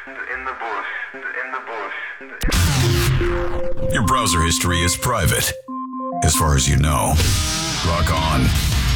in the bush, in the bush. Your browser history is private, as far as you know. Rock on.